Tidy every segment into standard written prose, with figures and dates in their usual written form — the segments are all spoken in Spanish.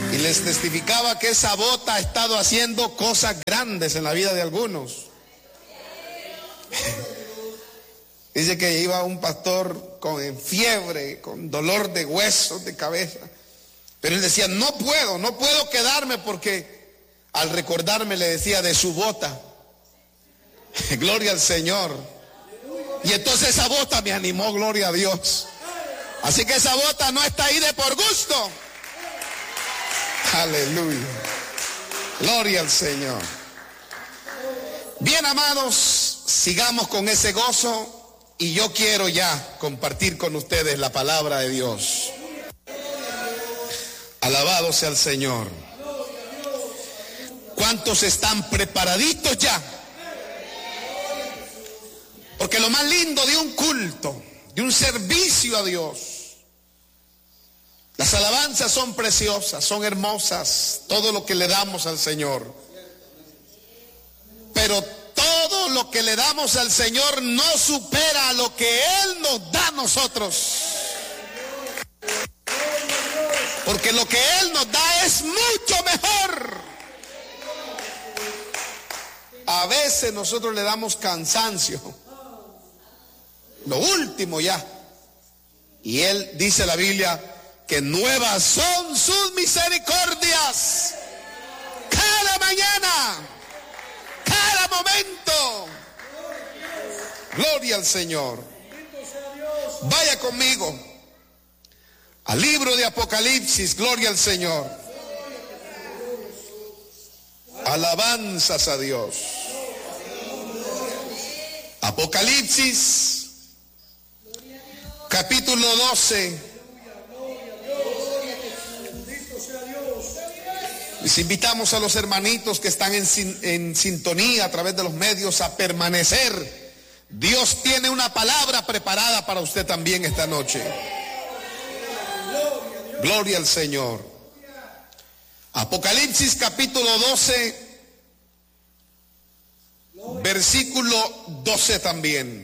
Y les testificaba que esa bota ha estado haciendo cosas grandes en la vida de algunos. Dice que iba un pastor con fiebre, con dolor de huesos, de cabeza. Pero él decía, no puedo quedarme, porque al recordarme le decía de su bota. Gloria al Señor. Y entonces esa bota me animó, gloria a Dios. Así que esa bota no está ahí de por gusto. Aleluya. Gloria al Señor. Bien, amados, sigamos con ese gozo. Y yo quiero ya compartir con ustedes la palabra de Dios. Alabado sea el Señor. ¿Cuántos están preparaditos ya? Porque lo más lindo de un culto, de un servicio a Dios, las alabanzas son preciosas, son hermosas, todo lo que le damos al Señor. Pero todo lo que le damos al Señor no supera a lo que Él nos da a nosotros. Porque lo que Él nos da es mucho mejor. A veces nosotros le damos cansancio, lo último ya. Y Él dice la Biblia que nuevas son sus misericordias cada mañana, cada momento. Gloria al Señor. Vaya conmigo al libro de Apocalipsis. Gloria al Señor. Alabanzas a Dios. Apocalipsis capítulo 12. Les invitamos a los hermanitos que están en sintonía a través de los medios a permanecer. Dios tiene una palabra preparada para usted también esta noche. Gloria al Señor. Apocalipsis capítulo 12, versículo 12 también.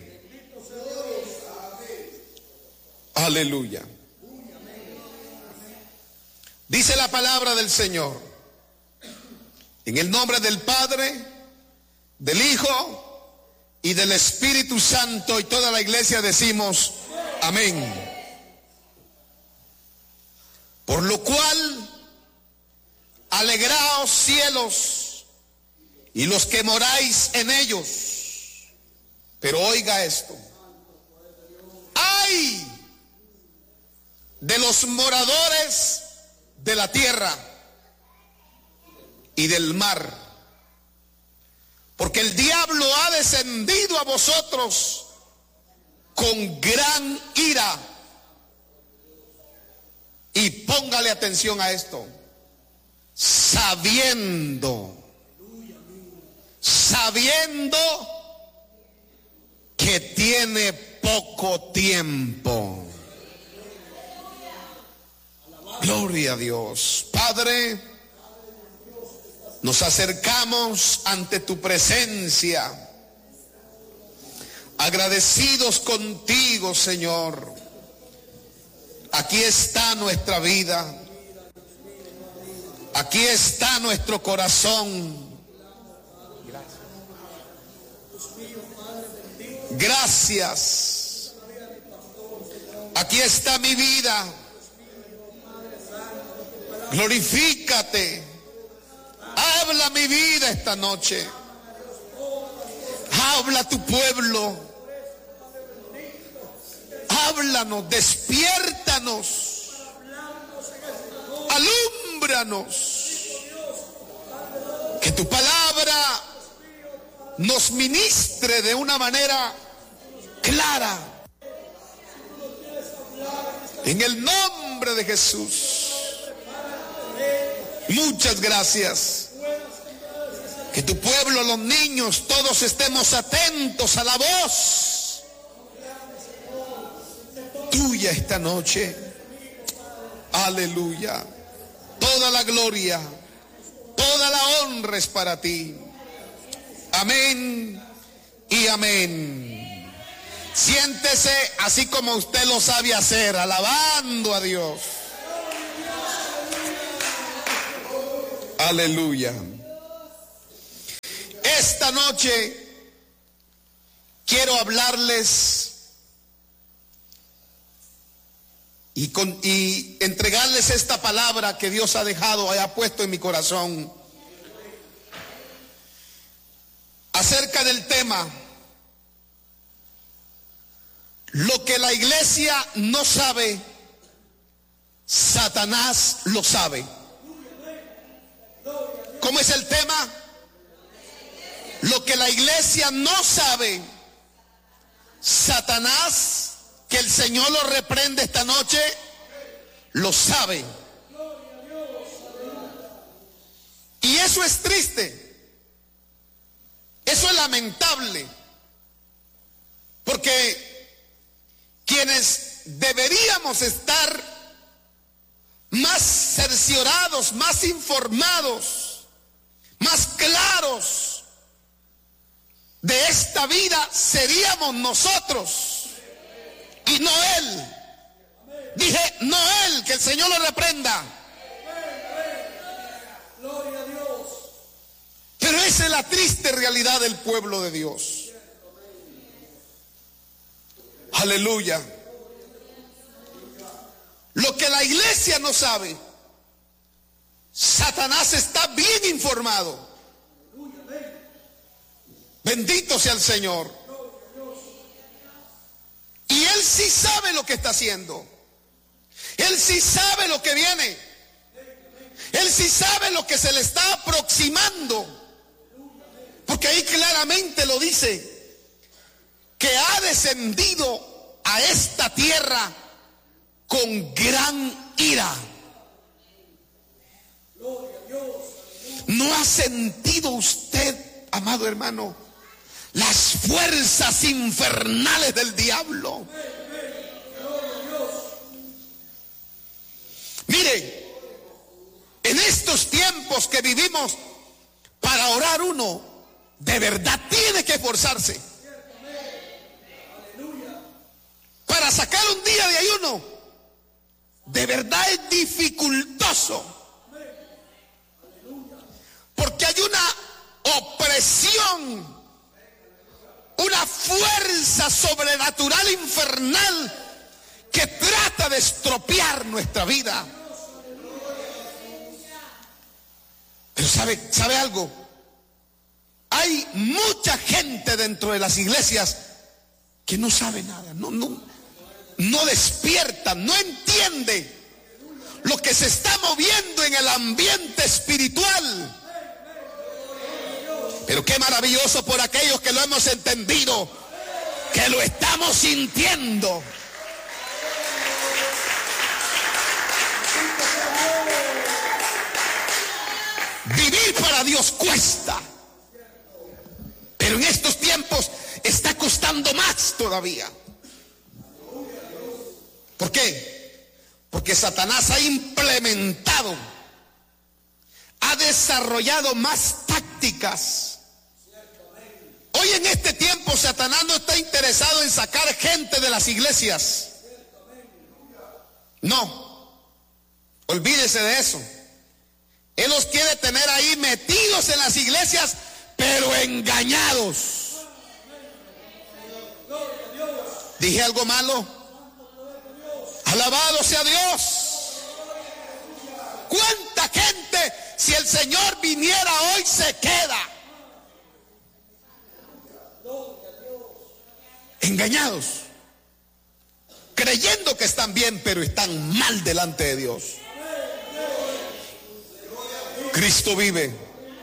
Aleluya. Dice la palabra del Señor. En el nombre del Padre, del Hijo y del Espíritu Santo, y toda la iglesia decimos amén. Por lo cual, alegraos cielos y los que moráis en ellos. Pero oiga esto: ¡ay de los moradores de la tierra y del mar! Porque el diablo ha descendido a vosotros con gran ira. Y póngale atención a esto: sabiendo que tiene poco tiempo. Gloria a Dios. Padre, nos acercamos ante tu presencia, agradecidos contigo, Señor. Aquí está nuestra vida, aquí está nuestro corazón. Gracias. Aquí está mi vida. Glorifícate. Habla mi vida esta noche. Habla a tu pueblo. Háblanos, despiértanos, alúmbranos. Que tu palabra nos ministre de una manera clara. En el nombre de Jesús. Muchas gracias. Que tu pueblo, los niños, todos estemos atentos a la voz tuya esta noche. Aleluya. Toda la gloria, toda la honra es para ti. Amén y amén. Siéntese así como usted lo sabe hacer, alabando a Dios. Aleluya. Esta noche quiero hablarles y entregarles esta palabra que Dios ha dejado, ha puesto en mi corazón, acerca del tema: lo que la iglesia no sabe, Satanás lo sabe. ¿Cómo es el tema? Lo que la iglesia no sabe, Satanás, que el Señor lo reprende esta noche, lo sabe. Y eso es triste, eso es lamentable, porque quienes deberíamos estar más cerciorados, más informados, más claros de esta vida, seríamos nosotros y no él. Dije, no él, que el Señor lo reprenda. Pero esa es la triste realidad del pueblo de Dios. Aleluya. Lo que la iglesia no sabe, Satanás está bien informado. Bendito sea el Señor. Y él sí sabe lo que está haciendo. Él sí sabe lo que viene. Él sí sabe lo que se le está aproximando. Porque ahí claramente lo dice, que ha descendido a esta tierra con gran ira. ¿No ha sentido usted, amado hermano, las fuerzas infernales del diablo? Mire, en estos tiempos que vivimos, para orar uno de verdad tiene que esforzarse. Para sacar un día de ayuno, de verdad es dificultoso. Porque hay una opresión, una fuerza sobrenatural infernal que trata de estropear nuestra vida. Pero ¿sabe algo? Hay mucha gente dentro de las iglesias que no sabe nada, no despierta, no entiende lo que se está moviendo en el ambiente espiritual. Pero qué maravilloso por aquellos que lo hemos entendido, que lo estamos sintiendo. Vivir para Dios cuesta, pero en estos tiempos está costando más todavía. ¿Por qué? Porque Satanás ha implementado, ha desarrollado más tácticas. Hoy en este tiempo Satanás no está interesado en sacar gente de las iglesias. No, olvídese de eso. Él los quiere tener ahí metidos en las iglesias, pero engañados. ¿Dije algo malo? Alabado sea Dios. ¿Cuánta gente, si el Señor viniera hoy, se queda? Engañados, creyendo que están bien, pero están mal delante de Dios. Cristo vive.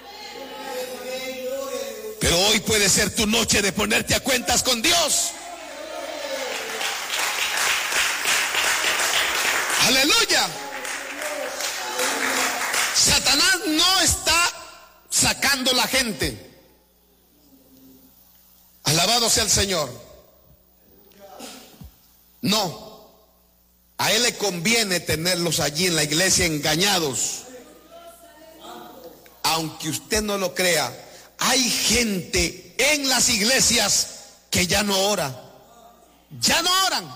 Pero hoy puede ser tu noche de ponerte a cuentas con Dios. Aleluya. Satanás no está sacando la gente. Alabado sea el Señor. No, a él le conviene tenerlos allí en la iglesia engañados. Aunque usted no lo crea, hay gente en las iglesias que ya no ora. Ya no oran.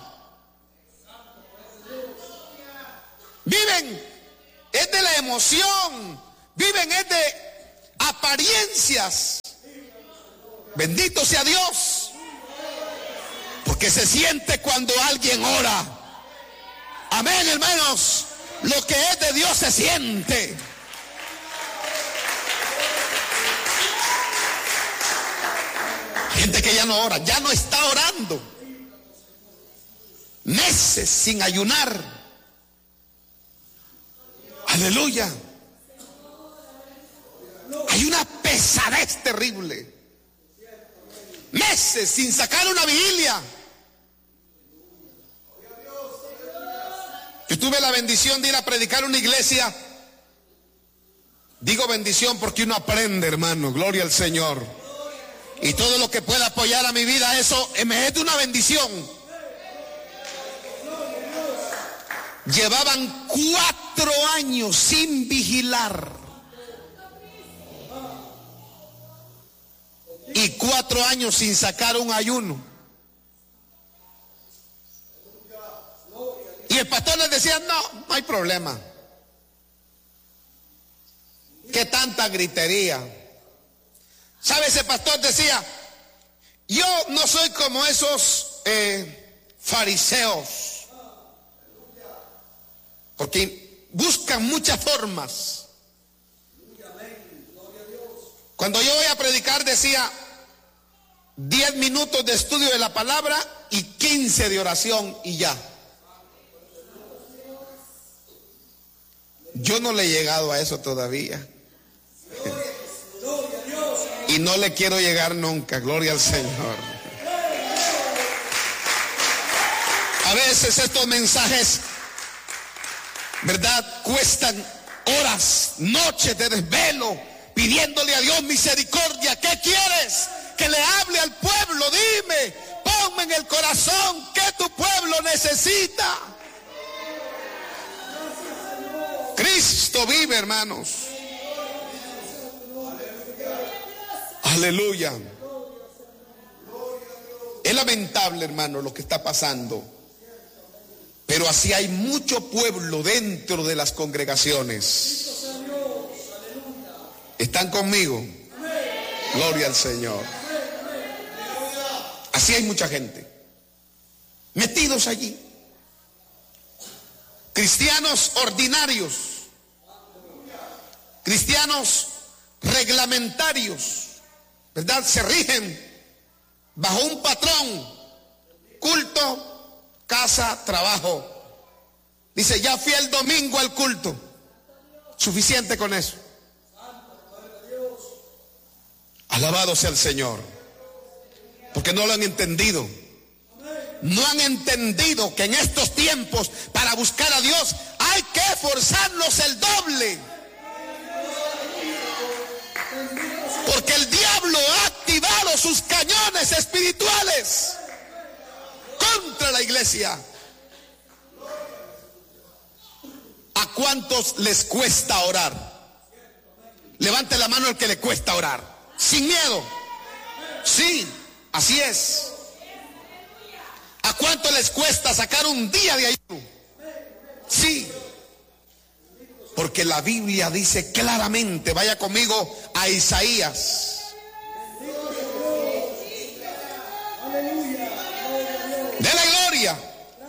Viven es de la emoción, viven es de apariencias. Bendito sea Dios, porque se siente cuando alguien ora. Amén, hermanos. Lo que es de Dios se siente. Gente que ya no ora, ya no está orando. Meses sin ayunar. Aleluya. Hay una pesadez terrible. Meses sin sacar una vigilia. Yo tuve la bendición de ir a predicar a una iglesia. Digo bendición porque uno aprende, hermano. Gloria al Señor. Y todo lo que pueda apoyar a mi vida, eso me es de una bendición. Llevaban 4 años sin vigilar. Y 4 años sin sacar un ayuno. Y el pastor les decía, no hay problema. ¿Qué tanta gritería? ¿Sabe? Ese pastor decía, yo no soy como esos fariseos, porque buscan muchas formas. Cuando yo voy a predicar decía 10 minutos de estudio de la palabra y 15 de oración y ya. Yo no le he llegado a eso todavía. Y no le quiero llegar nunca, gloria al Señor. A veces estos mensajes, ¿verdad?, cuestan horas, noches de desvelo, pidiéndole a Dios misericordia. ¿Qué quieres? Que le hable al pueblo. Dime, ponme en el corazón que tu pueblo necesita. Cristo vive, hermanos. Aleluya. Es lamentable, hermano, lo que está pasando. Pero así hay mucho pueblo dentro de las congregaciones. ¿Están conmigo? Gloria al Señor. Así hay mucha gente metidos allí. Cristianos ordinarios. Cristianos reglamentarios. ¿Verdad? Se rigen bajo un patrón: culto, casa, trabajo. Dice, ya fui el domingo al culto. Suficiente con eso. Alabado sea el Señor. Porque no lo han entendido. No han entendido que en estos tiempos, para buscar a Dios, hay que esforzarnos el doble. Porque el diablo ha activado sus cañones espirituales contra la iglesia. ¿A cuántos les cuesta orar? Levante la mano el que le cuesta orar. Sin miedo. Sí, así es. ¿A cuánto les cuesta sacar un día de ayuno? Sí. Porque la Biblia dice claramente, vaya conmigo a Isaías. Dele gloria.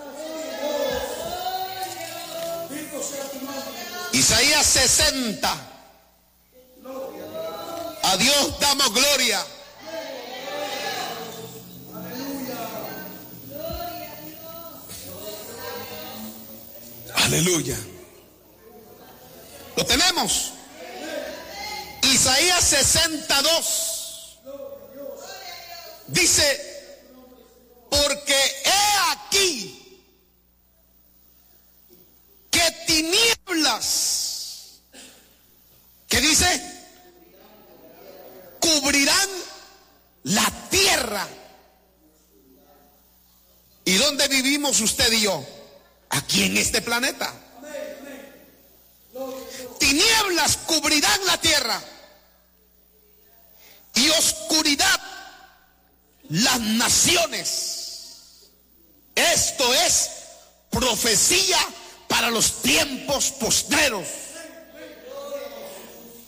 Isaías 60. A Dios damos gloria. Aleluya. ¿Lo tenemos? Isaías 62 dice, porque he aquí que tinieblas, ¿qué dice? Cubrirán la tierra. ¿Y dónde vivimos usted y yo? Aquí en este planeta. Tinieblas cubrirán la tierra y oscuridad las naciones. Esto es profecía para los tiempos postreros.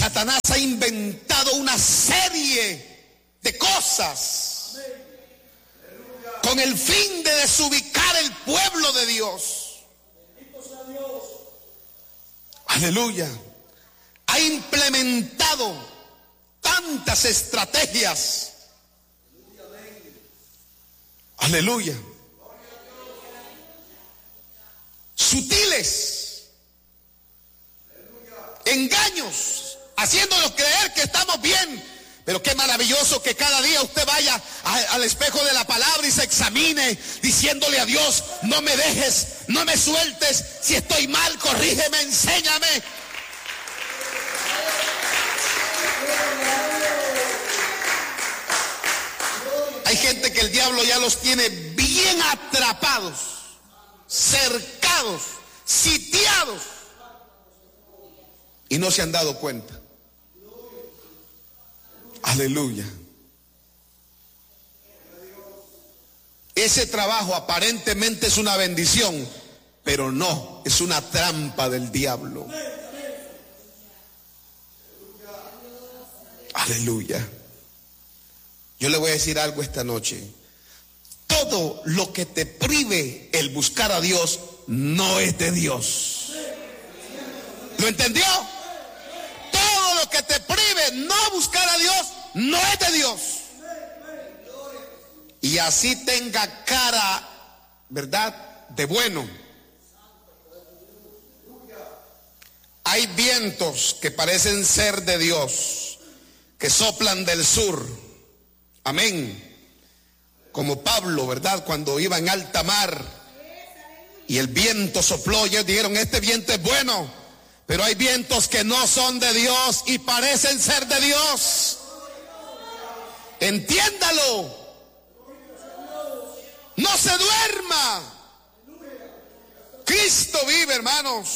Satanás ha inventado una serie de cosas con el fin de desubicar el pueblo de Dios. Aleluya. Ha implementado tantas estrategias. Aleluya. Sutiles. Engaños. Haciéndonos creer que estamos bien. Pero qué maravilloso que cada día usted vaya al espejo de la palabra y se examine, diciéndole a Dios: no me dejes, no me sueltes. Si estoy mal, corrígeme, enséñame. Hay gente que el diablo ya los tiene bien atrapados, cercados, sitiados, y no se han dado cuenta. Aleluya. Ese trabajo aparentemente es una bendición, pero no, es una trampa del diablo. Aleluya. Yo le voy a decir algo esta noche. Todo lo que te prive el buscar a Dios no es de Dios. ¿Lo entendió? Todo lo que te prive no buscar a Dios no es de Dios. Y así tenga cara, ¿verdad?, de bueno. Hay vientos que parecen ser de Dios, que soplan del sur. Amén. Como Pablo, ¿verdad?, cuando iba en alta mar y el viento sopló, ellos dijeron: este viento es bueno. Pero hay vientos que no son de Dios y parecen ser de Dios. Entiéndalo. No se duerma. Cristo vive, hermanos.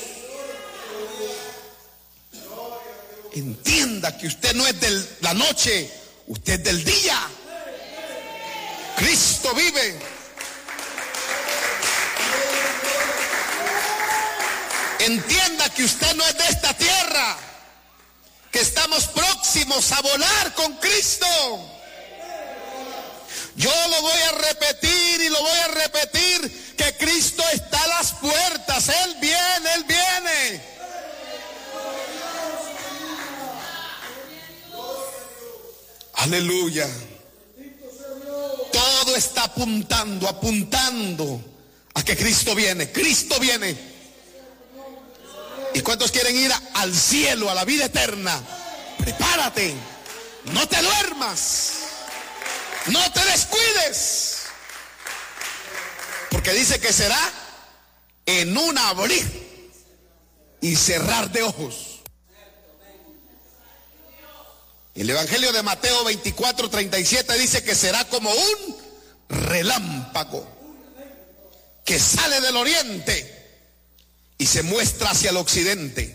Entienda que usted no es de la noche, usted es del día. Cristo vive. Entienda que usted no es de esta tierra, que estamos próximos a volar con Cristo. Yo lo voy a repetir y lo voy a repetir, que Cristo está a las puertas. Él viene, Él viene. Aleluya. Todo está apuntando a que Cristo viene. Cristo viene. ¿Y cuántos quieren ir al cielo, a la vida eterna? Prepárate, no te duermas, no te descuides, porque dice que será en un abrir y cerrar de ojos. El Evangelio de Mateo 24:37 dice que será como un relámpago que sale del oriente y se muestra hacia el occidente.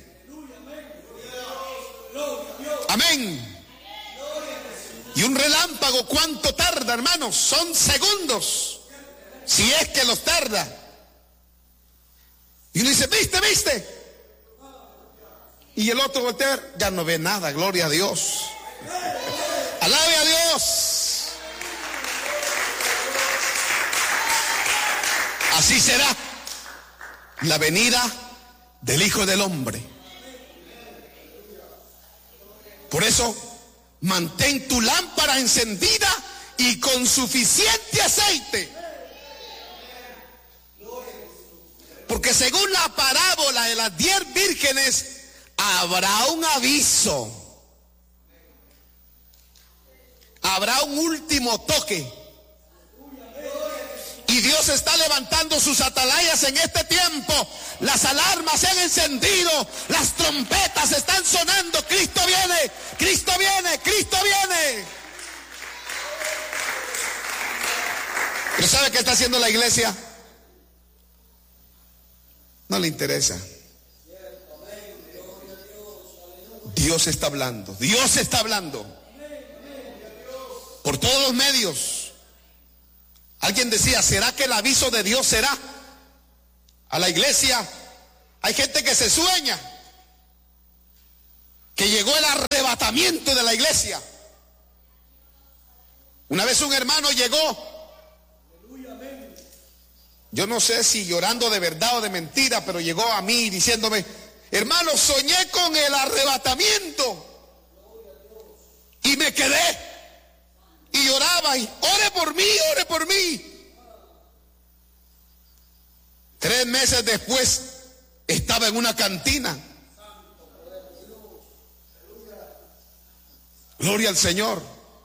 Amén. Y un relámpago, ¿cuánto tarda, hermanos? Son segundos, si es que los tarda. Y uno dice: ¿viste, viste? Y el otro voltea, ya no ve nada, gloria a Dios. Alabe a Dios. Así será la venida del Hijo del Hombre. Por eso, mantén tu lámpara encendida y con suficiente aceite. Porque según la parábola de las 10 vírgenes, habrá un aviso. Habrá un último toque. Y Dios está levantando sus atalayas en este tiempo. Las alarmas se han encendido, las trompetas están sonando. Cristo viene, Cristo viene, Cristo viene. ¿Pero sabe qué está haciendo la iglesia? No le interesa. Dios está hablando, Dios está hablando. Por todos los medios. Alguien decía: ¿será que el aviso de Dios será a la iglesia? Hay gente que se sueña que llegó el arrebatamiento de la iglesia. Una vez un hermano llegó, yo no sé si llorando de verdad o de mentira, pero llegó a mí diciéndome: hermano, soñé con el arrebatamiento y me quedé y lloraba y ore por mí, ore por mí. 3 meses después estaba en una cantina. Gloria al Señor.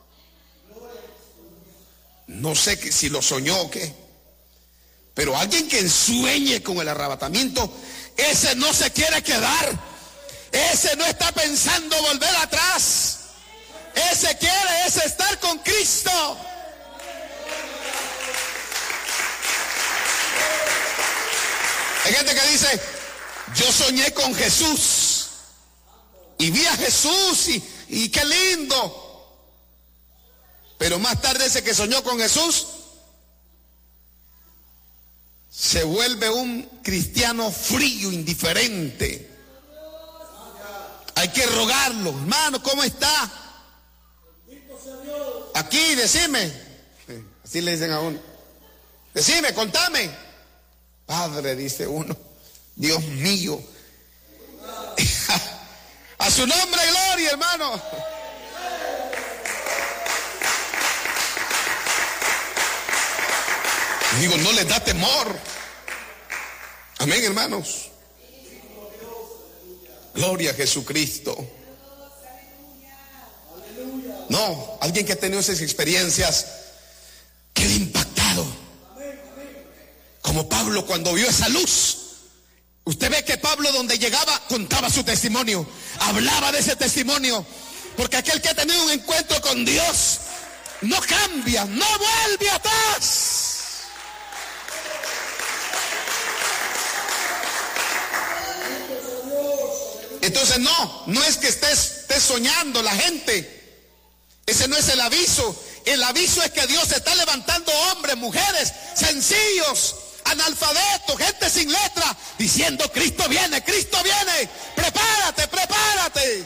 No sé si lo soñó o qué, pero alguien que sueñe con el arrebatamiento, ese no se quiere quedar, ese no está pensando volver atrás, ese quiere estar con Cristo. Hay gente que dice: yo soñé con Jesús y vi a Jesús y qué lindo. Pero más tarde ese que soñó con Jesús se vuelve un cristiano frío, indiferente. Hay que rogarlo: hermano, ¿cómo está? Aquí, decime. Así le dicen a uno: decime, contame. Padre, dice uno. Dios mío. A su nombre, gloria, hermano. Digo, no les da temor. Amén, hermanos. Gloria a Jesucristo. No, alguien que ha tenido esas experiencias queda impactado. Como Pablo cuando vio esa luz. Usted ve que Pablo donde llegaba contaba su testimonio, hablaba de ese testimonio, porque aquel que ha tenido un encuentro con Dios no cambia, no vuelve atrás. Entonces no es que estés soñando la gente. Ese no es el aviso. El aviso es que Dios está levantando hombres, mujeres, sencillos, analfabetos, gente sin letra, diciendo: Cristo viene, prepárate, prepárate.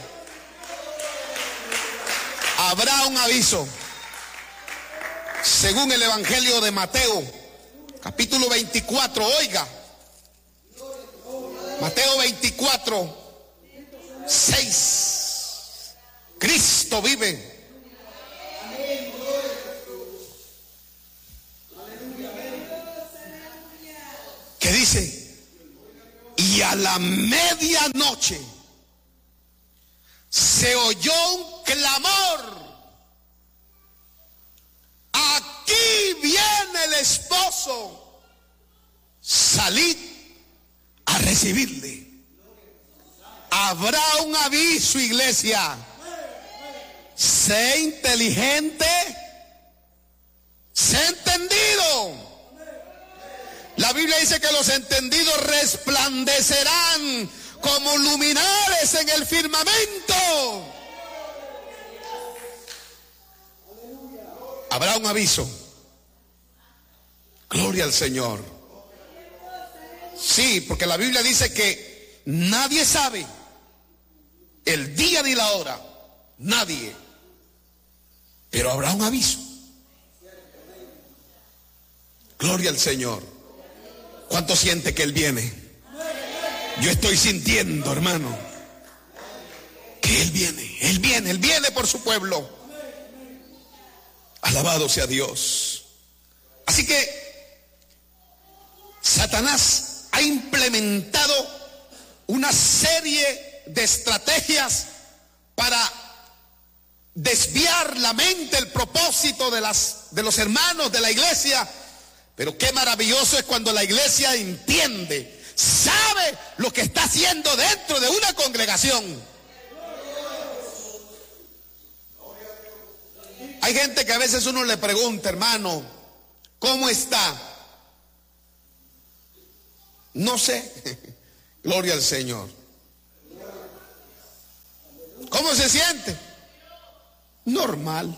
Habrá un aviso. Según el Evangelio de Mateo, capítulo 24, oiga. Mateo 24, 6. Cristo vive. ¿Qué dice? Y a la medianoche se oyó un clamor: aquí viene el esposo, salid a recibirle. Habrá un aviso, iglesia. Sé inteligente, sé entendido. La Biblia dice que los entendidos resplandecerán como luminares en el firmamento. Habrá un aviso. Gloria al Señor. Sí, porque la Biblia dice que nadie sabe el día ni la hora. Nadie. Pero habrá un aviso. Gloria al Señor. ¿Cuánto siente que Él viene? Yo estoy sintiendo, hermano, que Él viene por su pueblo. Alabado sea Dios. Así que Satanás ha implementado una serie de estrategias para desviar la mente, el propósito de los hermanos de la iglesia. Pero qué maravilloso es cuando la iglesia entiende, sabe lo que está haciendo dentro de una congregación. Hay gente que a veces uno le pregunta: hermano, ¿cómo está? No sé. Gloria al Señor. ¿Cómo se siente? Normal.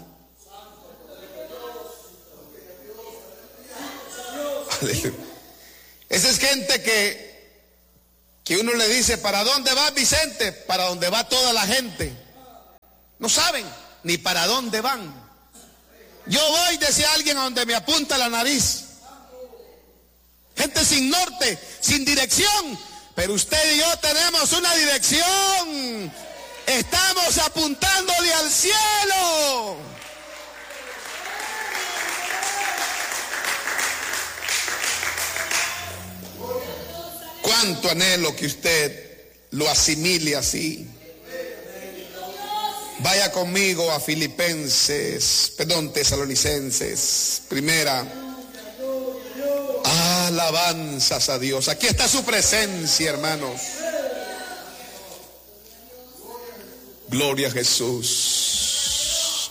Esa es gente que que uno le dice, ¿para dónde va Vicente? Para donde va toda la gente. No saben ni para dónde van. Yo voy, decía alguien, a donde me apunta la nariz. Gente sin norte, sin dirección. Pero usted y yo tenemos una dirección. Estamos apuntándole al cielo. Cuánto anhelo que usted lo asimile así. Vaya conmigo a Tesalonicenses, primera. Alabanzas a Dios. Aquí está su presencia, hermanos. Gloria a Jesús.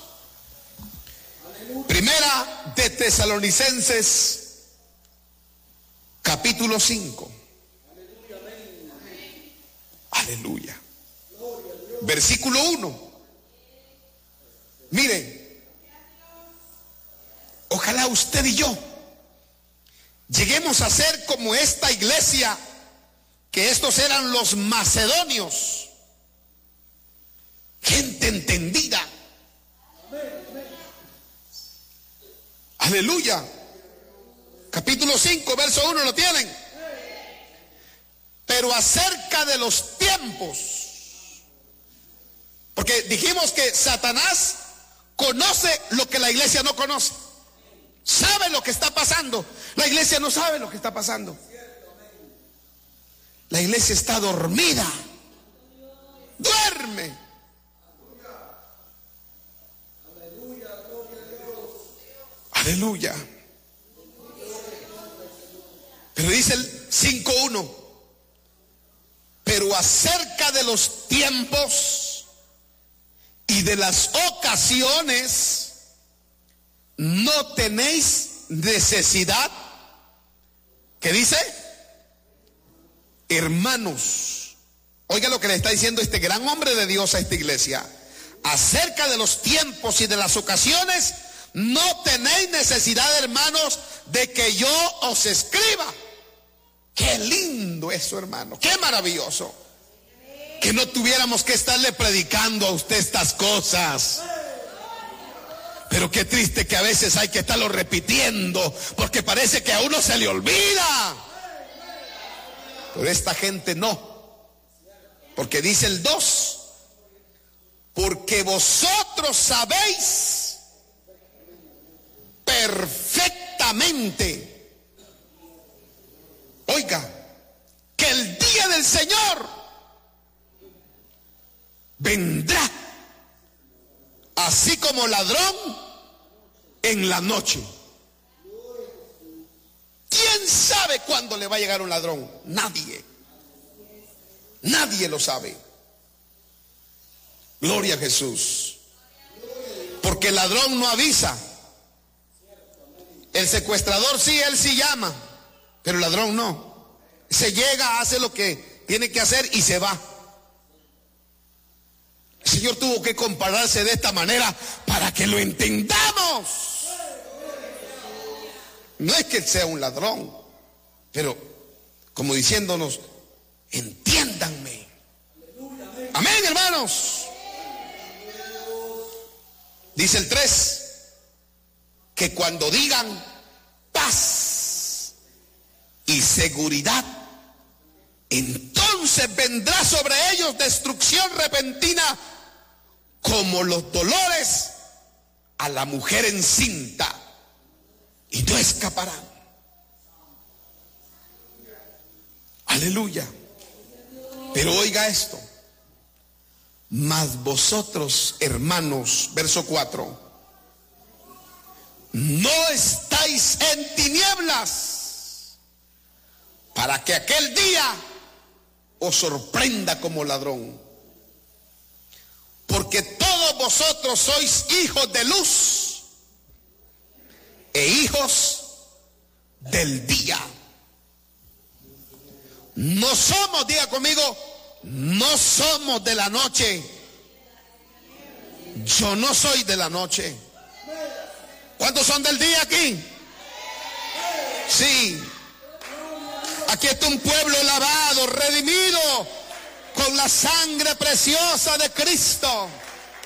Primera de Tesalonicenses, capítulo 5. Aleluya. Versículo 1. Mire, ojalá usted y yo lleguemos a ser como esta iglesia, que estos eran los macedonios, gente entendida. Aleluya. Capítulo 5, verso 1, ¿lo tienen? Pero acerca de los tiempos, porque dijimos que Satanás conoce lo que la iglesia no conoce. Sabe lo que está pasando. La iglesia no sabe lo que está pasando. La iglesia está dormida. Duerme. Aleluya. Pero dice el 5:1. Pero acerca de los tiempos y de las ocasiones no tenéis necesidad. ¿Qué dice? Hermanos, oiga lo que le está diciendo este gran hombre de Dios a esta iglesia. Acerca de los tiempos y de las ocasiones no tenéis necesidad, hermanos, de que yo os escriba. Qué lindo eso, hermano, qué maravilloso. Que no tuviéramos que estarle predicando a usted estas cosas. Pero qué triste que a veces hay que estarlo repitiendo, porque parece que a uno se le olvida. Pero esta gente no. Porque dice el 2, porque vosotros sabéis perfectamente, oiga, que el día del Señor vendrá así como ladrón en la noche. ¿Quién sabe cuándo le va a llegar un ladrón? Nadie. Nadie lo sabe. Gloria a Jesús. Porque el ladrón no avisa. El secuestrador sí, él sí llama, pero el ladrón no. Se llega, hace lo que tiene que hacer y se va. El Señor tuvo que compararse de esta manera para que lo entendamos. No es que él sea un ladrón, pero como diciéndonos, entiéndanme. Amén, hermanos. Dice el 3, que cuando digan paz y seguridad, entonces vendrá sobre ellos destrucción repentina, como los dolores a la mujer encinta, y no escaparán. Aleluya. Pero oiga esto: mas vosotros, hermanos, verso 4, no estáis en tinieblas, para que aquel día os sorprenda como ladrón. Porque todos vosotros sois hijos de luz e hijos del día. No somos, diga conmigo, no somos de la noche. Yo no soy de la noche. ¿Cuántos son del día aquí? Sí. Aquí está un pueblo lavado, redimido. con la sangre preciosa de Cristo.